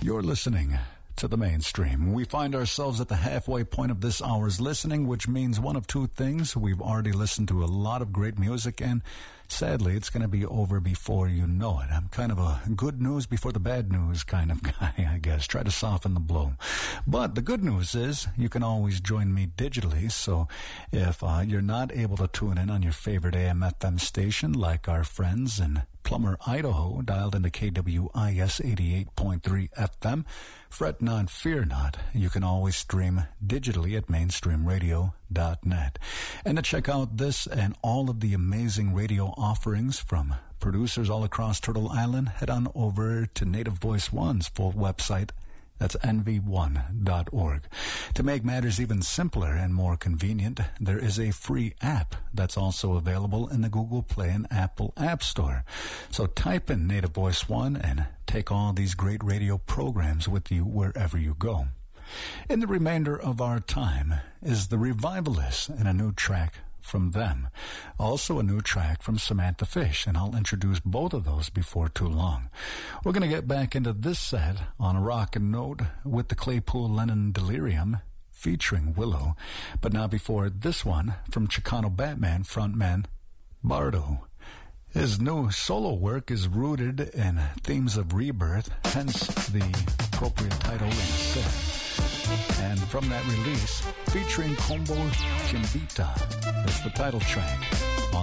You're listening to the mainstream. We find ourselves at the halfway point of this hour's listening, which means one of two things. We've already listened to a lot of great music, and sadly, it's going to be over before you know it. I'm kind of a good news before the bad news kind of guy, I guess. Try to soften the blow. But the good news is you can always join me digitally, so if you're not able to tune in on your favorite AM/FM station like our friends in Plummer, Idaho, dialed into KWIS 88.3 FM, fret not, fear not. You can always stream digitally at mainstreamradio.net. And to check out this and all of the amazing radio offerings from producers all across Turtle Island, head on over to Native Voice One's full website. That's nv1.org. To make matters even simpler and more convenient, there is a free app that's also available in the Google Play and Apple App Store. So type in Native Voice One and take all these great radio programs with you wherever you go. In the remainder of our time is The Revivalists and a new track from them. Also a new track from Samantha Fish, and I'll introduce both of those before too long. We're going to get back into this set on a rockin' note with the Claypool Lennon Delirium featuring Willow. But now before this one from Chicano Batman frontman Bardo. His new solo work is rooted in themes of rebirth, hence the appropriate title in the set. And from that release, featuring Combo Chimbita, is the title track.